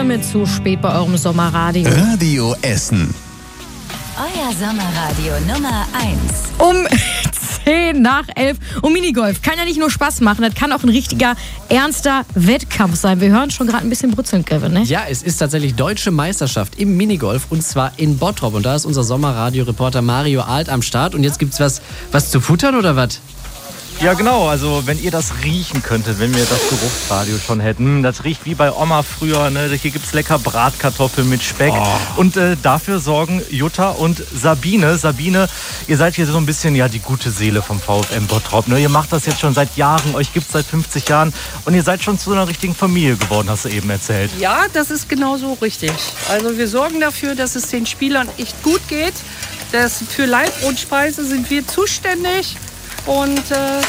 mit zu spät bei eurem Sommerradio. Radio Essen. Euer Sommerradio Nummer 1. Um 10 nach 11. Und Minigolf kann ja nicht nur Spaß machen, das kann auch ein richtiger, ernster Wettkampf sein. Wir hören schon gerade ein bisschen brutzeln, Kevin, ne? Ja, es ist tatsächlich deutsche Meisterschaft im Minigolf und zwar in Bottrop. Und da ist unser Sommerradio-Reporter Mario Alt am Start. Und jetzt gibt's was zu futtern oder was? Ja genau, also wenn ihr das riechen könntet, wenn wir das Geruchsradio schon hätten. Das riecht wie bei Oma früher, ne? Hier gibt's lecker Bratkartoffeln mit Speck. Und dafür sorgen Jutta und Sabine. Sabine, ihr seid hier so ein bisschen ja die gute Seele vom VfM Bottrop. Ne? Ihr macht das jetzt schon seit Jahren, euch gibt's seit 50 Jahren und ihr seid schon zu einer richtigen Familie geworden, hast du eben erzählt. Ja, das ist genau so richtig. Also wir sorgen dafür, dass es den Spielern echt gut geht. Für Leib und Speise sind wir zuständig. Und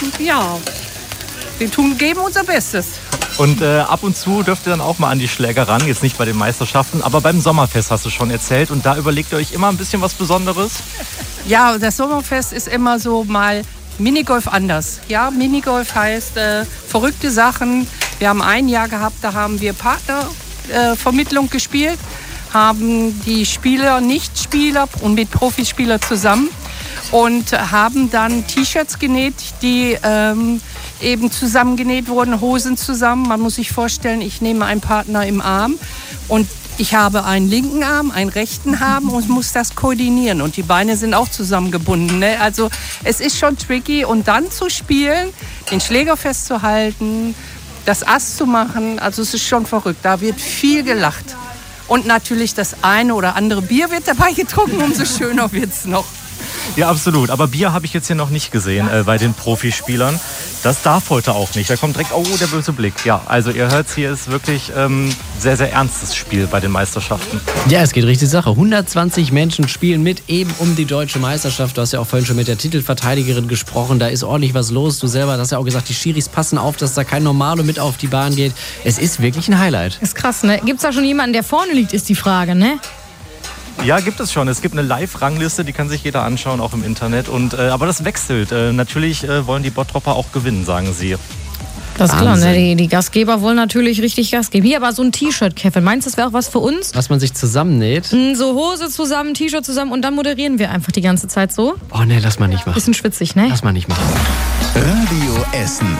wir geben unser Bestes. Und ab und zu dürft ihr dann auch mal an die Schläger ran, jetzt nicht bei den Meisterschaften, aber beim Sommerfest hast du schon erzählt. Und da überlegt ihr euch immer ein bisschen was Besonderes? Ja, das Sommerfest ist immer so mal Minigolf anders. Ja, Minigolf heißt verrückte Sachen. Wir haben ein Jahr gehabt, da haben wir Partnervermittlung gespielt, haben die Spieler, Nichtspieler und mit Profispieler zusammen. Und haben dann T-Shirts genäht, die eben zusammengenäht wurden, Hosen zusammen. Man muss sich vorstellen, ich nehme einen Partner im Arm und ich habe einen linken Arm, einen rechten Arm und muss das koordinieren. Und die Beine sind auch zusammengebunden. Ne? Also es ist schon tricky. Und dann zu spielen, den Schläger festzuhalten, das Ass zu machen, also es ist schon verrückt. Da wird viel gelacht. Und natürlich das eine oder andere Bier wird dabei getrunken, umso schöner wird es noch. Ja, absolut. Aber Bier habe ich jetzt hier noch nicht gesehen bei den Profispielern. Das darf heute auch nicht. Da kommt direkt, der böse Blick. Ja, also ihr hört, hier ist wirklich sehr, sehr ernstes Spiel bei den Meisterschaften. Ja, es geht richtig Sache. 120 Menschen spielen mit eben um die deutsche Meisterschaft. Du hast ja auch vorhin schon mit der Titelverteidigerin gesprochen. Da ist ordentlich was los. Du selber hast ja auch gesagt, die Schiris passen auf, dass da kein Normalo mit auf die Bahn geht. Es ist wirklich ein Highlight. Ist krass, ne? Gibt's da schon jemanden, der vorne liegt, ist die Frage, ne? Ja, gibt es schon. Es gibt eine Live-Rangliste, die kann sich jeder anschauen, auch im Internet. Aber das wechselt. Natürlich wollen die Bottropper auch gewinnen, sagen sie. Das ist klar, ne? Die Gastgeber wollen natürlich richtig Gas geben. Hier aber so ein T-Shirt, Kevin. Meinst du, das wäre auch was für uns? Was man sich zusammennäht? So Hose zusammen, T-Shirt zusammen und dann moderieren wir einfach die ganze Zeit so. Oh ne, lass mal nicht machen. Bisschen schwitzig, ne? Lass mal nicht machen. Radio Essen.